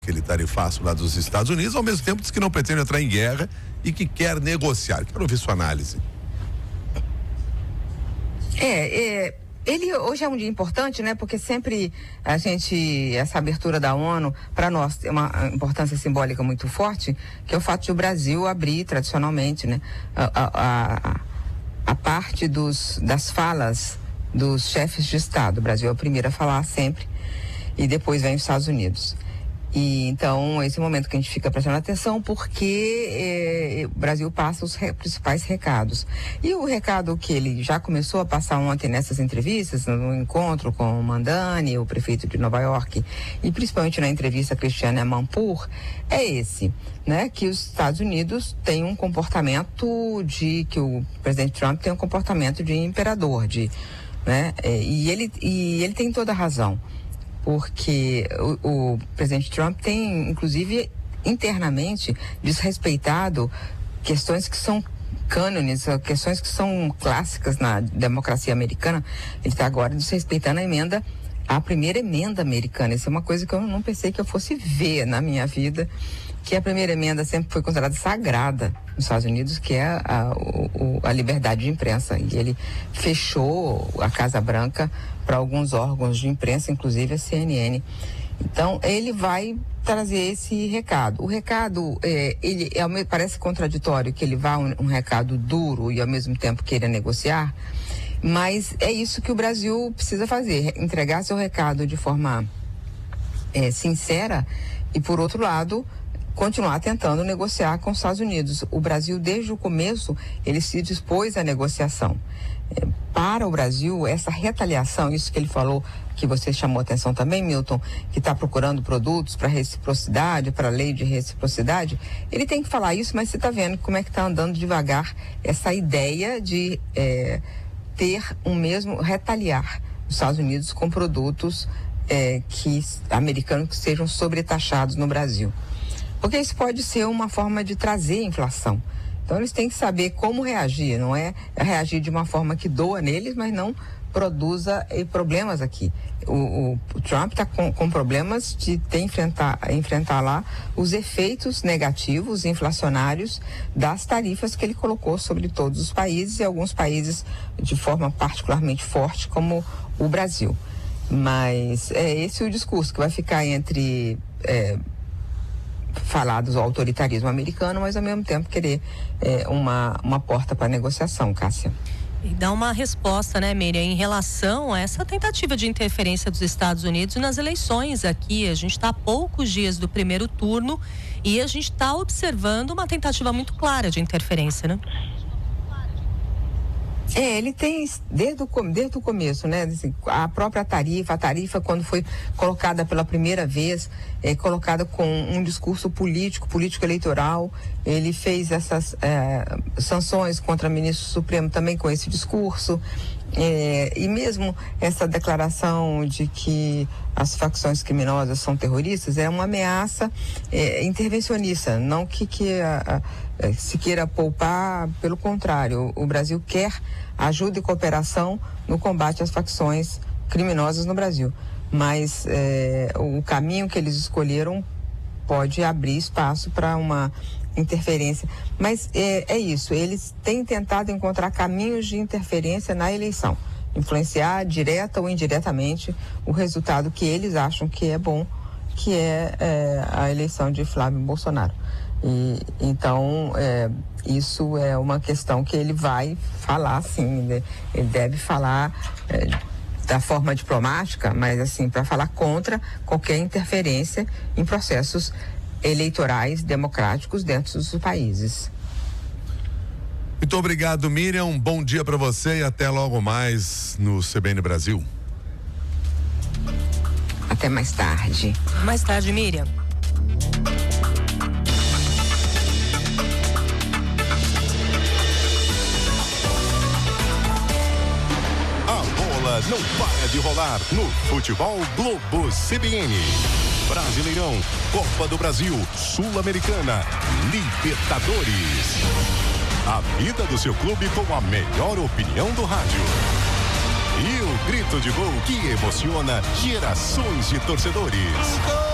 aquele tarifaço lá dos Estados Unidos, ao mesmo tempo diz que não pretende entrar em guerra e que quer negociar. Quero ouvir sua análise. Ele hoje é um dia importante, né? Porque sempre essa abertura da ONU, para nós, tem uma importância simbólica muito forte, que é o fato de o Brasil abrir tradicionalmente, né? A parte das falas dos chefes de Estado. O Brasil é o primeiro a falar sempre e depois vem os Estados Unidos. E então, esse é o momento que a gente fica prestando atenção, porque o Brasil passa os principais recados. E o recado que ele já começou a passar ontem nessas entrevistas, no encontro com o Mandani, o prefeito de Nova York, e principalmente na entrevista a Christiane Amanpour, é esse, né? Que os Estados Unidos têm um comportamento que o presidente Trump tem um comportamento de imperador, né? E ele tem toda a razão. Porque o presidente Trump tem, inclusive, internamente desrespeitado questões que são cânones, questões que são clássicas na democracia americana. Ele está agora desrespeitando a primeira emenda americana. Isso é uma coisa que eu não pensei que eu fosse ver na minha vida, que a primeira emenda sempre foi considerada sagrada nos Estados Unidos, que é a liberdade de imprensa. E ele fechou a Casa Branca para alguns órgãos de imprensa, inclusive a CNN. Então, ele vai trazer esse recado. O recado, parece contraditório que ele vá um recado duro e ao mesmo tempo queira negociar, mas é isso que o Brasil precisa fazer, entregar seu recado de forma sincera e, por outro lado, continuar tentando negociar com os Estados Unidos. O Brasil, desde o começo, ele se dispôs à negociação. Para o Brasil, essa retaliação, isso que ele falou, que você chamou a atenção também, Milton, que está procurando produtos para reciprocidade, para a lei de reciprocidade, ele tem que falar isso, mas você está vendo como é que está andando devagar essa ideia de retaliar os Estados Unidos com produtos americanos que sejam sobretaxados no Brasil. Porque isso pode ser uma forma de trazer inflação. Então eles têm que saber como reagir, não é reagir de uma forma que doa neles, mas não produza problemas aqui. O Trump está com problemas de enfrentar lá os efeitos negativos, inflacionários, das tarifas que ele colocou sobre todos os países, e alguns países de forma particularmente forte, como o Brasil. Mas é esse o discurso que vai ficar entre falar do autoritarismo americano, mas ao mesmo tempo querer uma porta para negociação, Cássia. E dá uma resposta, né, Miriam, em relação a essa tentativa de interferência dos Estados Unidos nas eleições aqui. A gente está a poucos dias do primeiro turno e a gente está observando uma tentativa muito clara de interferência, né? Ele tem desde o começo, né? Assim, a própria tarifa quando foi colocada pela primeira vez, colocada com um discurso político eleitoral. Ele fez essas sanções contra o ministro Supremo também com esse discurso. E mesmo essa declaração de que as facções criminosas são terroristas é uma ameaça intervencionista, não que se queira poupar, pelo contrário, o Brasil quer ajuda e cooperação no combate às facções criminosas no Brasil, mas o caminho que eles escolheram pode abrir espaço para uma interferência, mas é isso, eles têm tentado encontrar caminhos de interferência na eleição, influenciar direta ou indiretamente o resultado que eles acham que é bom, que é a eleição de Flávio Bolsonaro. E então isso é uma questão que ele vai falar, sim, né? Ele deve falar da forma diplomática, mas assim, para falar contra qualquer interferência em processos eleitorais democráticos dentro dos países. Muito obrigado, Miriam. Um bom dia para você e até logo mais no CBN Brasil. Até mais tarde. Mais tarde, Miriam. Não para de rolar no Futebol Globo CBN. Brasileirão, Copa do Brasil, Sul-Americana, Libertadores. A vida do seu clube com a melhor opinião do rádio. E o grito de gol que emociona gerações de torcedores.